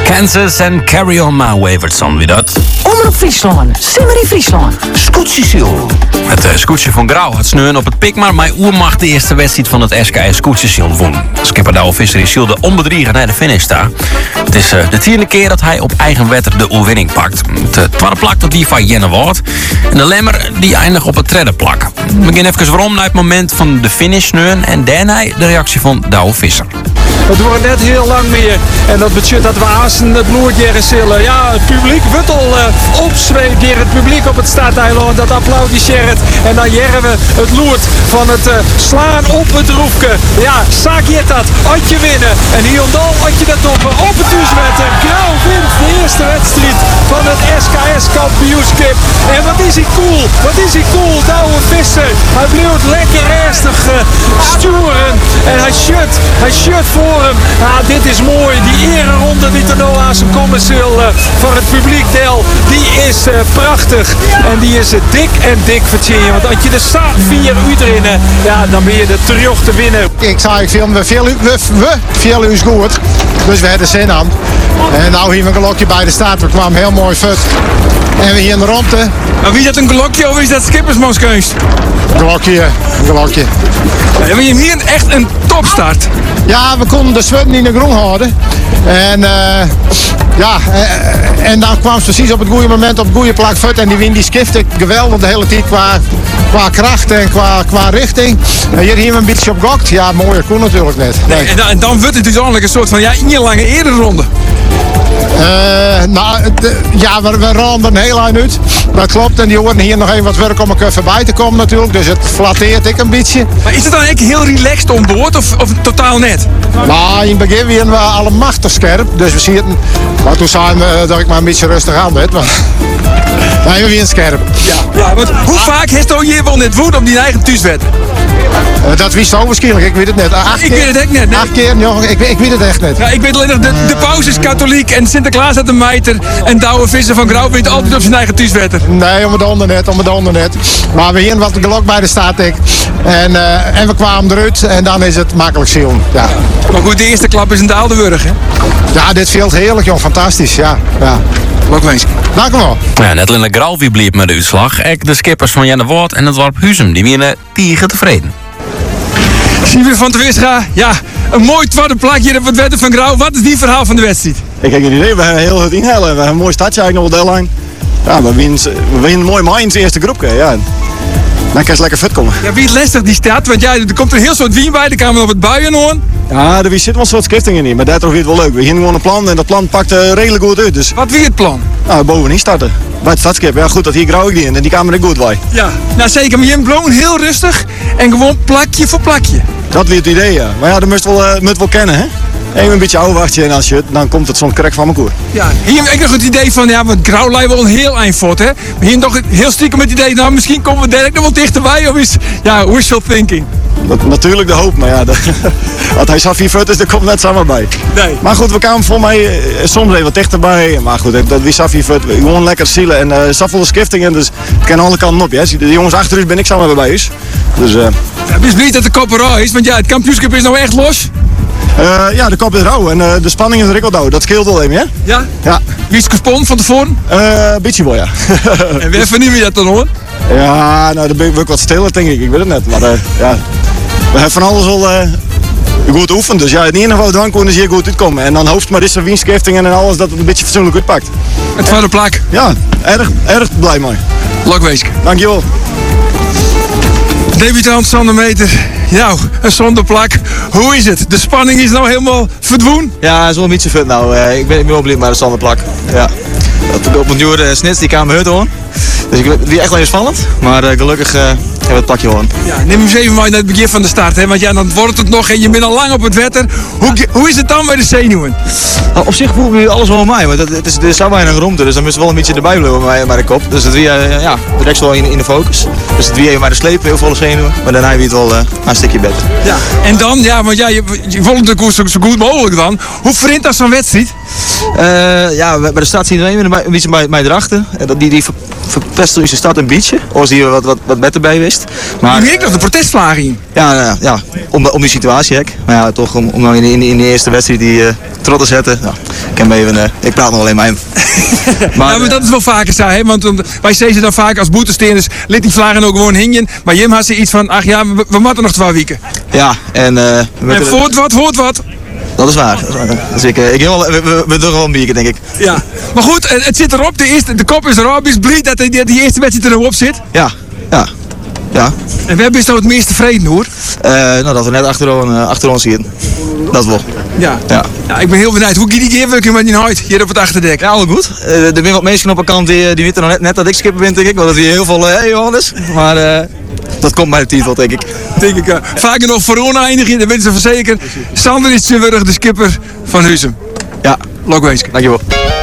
Kansas en Carry On My Wayward Son, wie dat? Omroep Friesland, Simmer in Friesland, Scootjesil. Het scootje van Grauw had sneuren op het Pikmar, maar oermacht de eerste wedstrijd van het SKS Scootjesil won. Skipper Douwe Visser is de onbedrieger naar de finish staan. Het is de 10e keer dat hij op eigen wetter de oerwinning pakt. Het tweede plak dat die van Jenne wordt. En de lemmer die eindigt op het derde plak. We beginnen even waarom naar het moment van de finish sneuren en daarna de reactie van Douwe Visser. Het wordt net heel lang meer. En dat betekent dat we aansen het bloedjaren zullen. Ja, het publiek wordt al opzweept hier. Het publiek op het Stadeiland. Dat applaudisseert. En dan jaren we het loert van het slaan op het roefke. Ja, zaak je dat. Had je winnen. En Hiondal had je dat op het thuiswetter. Grauw wint de eerste wedstrijd van het SKS kampioenschap. En wat is hij cool. Wat is hij cool. Douwe Visser. Hij blijft lekker rustig sturen. En hij shut voor hem. Ja, dit is mooi. Die ereronde die er nou aan zijn komen zal voor het publiek deel. Die is prachtig. En die is dik verdiend. Want als je er staat 4 uur in, ja, dan ben je er terug te winnen. Ik zei, we veel uur goed. Dus we hadden zin aan. En nou hier een gelokje bij de start. We kwamen heel mooi fut. En we hier in de rondte. Maar wie is dat, een gelokje of is dat skippersmanskunst? Een gelokje. Ja, we hebben hier echt een topstart. Ja, we konden de zwet niet in de groen houden. En en dan kwam ze precies op het goede moment op het goede plak fut. En die win die skifte geweldig de hele tijd qua kracht en qua richting. En hier hebben we een beetje op gokt. Ja, mooier kon natuurlijk net. Nee. En dan wordt het dus eigenlijk een soort van een lange eerderronde. We randen een heel eind uit. Dat klopt. En die horen hier nog even wat werk om elkaar voorbij te komen natuurlijk. Dus het flatteert ik een beetje. Maar is het dan eigenlijk heel relaxed om boord of totaal net? Nou, in het begin waren we allemachtig scherp. Dus we zien het. Maar toen zei we dat ik maar een beetje rustig aan werd. Maar nee, we waren scherp. Ja, want hoe vaak heeft je hier wel net woed op die eigen thuiswet? Dat wist je waarschijnlijk, ik weet het net. Ik weet het echt net. Nee. 8 keer, jongen, ik weet het echt net. Ja, ik weet alleen nog, de paus is katholiek en Sinterklaas had een meiter. En Douwe Visser van Grauw wint altijd op zijn eigen thuiswetter. Nee, om het onder net. Maar we hier wat de gelok bij de staat ik. En we kwamen eruit en dan is het makkelijk zien. Ja. Maar goed, de eerste klap is een Daaldenburg, hè? Ja, dit viel heerlijk, jong. Fantastisch, ja. Lokwees. Dank u wel. Ja, net in de Grauw wie bleef met de uitslag. Ook de skippers van Jenne Woord en het dorp Huzum, die winnen tegen tevreden. Siever van der Wisra, ja, een mooi tweede plakje op het wetter van Grauw. Wat is die verhaal van de wedstrijd? Ik heb geen idee, we hebben heel goed inhalen. We hebben een mooi startje eigenlijk nog op de deadline. Ja, we winnen mooi maar in het eerste groepje. Ja. Dan kan je lekker fit komen. Ja, wie het lastig die staat, want er komt een heel soort wien bij, dan kan we op het buien horen. Ja, er zit wel een soort skriftingen in, maar dat is wel leuk. We gingen gewoon een plan en dat plan pakt redelijk goed uit. Dus... Wat wie het plan? Nou, bovenin starten. Bij het stadskip. Ja goed, dat hier Grauw ik die in en die kamer er goed bij. Ja, nou zeker, maar je bloon heel rustig en gewoon plakje voor plakje. Dat weer het idee, ja. Maar ja, dat moet wel kennen, hè. Even een beetje ouwachtje en als je dan komt het zo'n krek van mijn koer. Ja, hier heb ik nog het idee van, ja, want Grauw lijkt wel een heel eind voort, hè. Maar hier nog heel stiekem het idee, nou misschien komen we direct nog wel dichterbij, of is, ja, wishful thinking. Natuurlijk de hoop, maar ja, als hij Safi fut is, dan komt net samen bij. Nee. Maar goed, we kwamen voor mij soms even wat dichterbij. Maar goed, dat wie Safi fut, gewoon lekker zielen en zoveel skiftingen, dus het kan alle kanten op. Ja. De jongens achter u ben ik samen bij is. Dus, ja, wees blij dat de kop er is, want ja, het kampioenschap is nou echt los. Ja, de kop is rauw en de spanning is rikkeldauw. Dat scheelt wel even, hè? Ja? Ja. Wie is gespond van tevoren? Beetje wel, ja. En wie verneem je dat dan hoor? Ja, nou dan ben ik wat stiller, denk ik. Ik weet het net, maar ja. We hebben van alles al goed oefend. Dus ja, het enige wat we dan kunnen is hier goed uitkomen. En dan hoofd maar is er winstgiftingen en alles dat het een beetje fatsoenlijk uitpakt. Het tweede plak. Ja, erg blij mee. Lokweesk. Dankjewel. Debutant Sander Meter. Ja, een zonder plak. Hoe is het? De spanning is nou helemaal verdwoen? Ja, het is wel een beetje vet nou. Ik ben wel blij met de zonder plak. Ja. Op een duur snits die kamer hut hoor. Dus het is echt wel eens spannend. Maar gelukkig hebben we het plakje hoor. Ja, neem eens even maar naar het begin van de start. Hè? Want ja, dan wordt het nog en je bent al lang op het wetter. Hoe is het dan bij de zenuwen? Nou, op zich voel ik nu alles wel mij. Maar er is zo weinig romte. Dus dan moest wel een beetje erbij blijven bij de kop. Dus het weer direct wel in de focus. Dus het weer maar de sleep, heel volle zenuwen. Maar daarna weer het wel een stukje beter. Ja. En dan, ja, want ja, je volgt de koers zo goed mogelijk dan. Hoe verint dat zo'n wedstrijd? Ja, bij de start zien we een beetje bij erachter. Die verpesten in zijn stad een beetje. Als hij wat beter bij wist. Maar Nu ik nog de protestvlaag in. ja, om die situatie, hè. Maar ja, toch om nou in de eerste wedstrijd die trot te zetten. Nou, ik praat nog alleen maar hem. Maar dat is wel vaker zo, hè? Want wij zeggen dan vaak als boetesteerders, liet die vlaggen ook gewoon hingen. Maar Jim had ze iets van, ach ja, we moeten nog 2 weken. Ja, en Hoort wat. Dat is waar. Dus we doen wel een biertje, denk ik. Ja, maar goed, het zit erop. De kop is erop. Is blij dat die eerste wedstrijd er nog op zit. Ja. En waar ben je nou het meest tevreden, hoor? Dat we net achter ons zitten. Dat wel. Ja, ik ben heel benieuwd. Hoe gaat die geven met die huid hier op het achterdek? Ja, wel goed. Er zijn wat mensen op een kant die weten nog net dat ik skipper ben, denk ik. Want dat is hier heel veel, hey Johannes. Maar dat komt bij de titel, denk ik. Vaker nog voor oneindiging, daar ben ze verzekerd. Sander is de skipper van Huzum. Ja. Lokwezen. Dankjewel.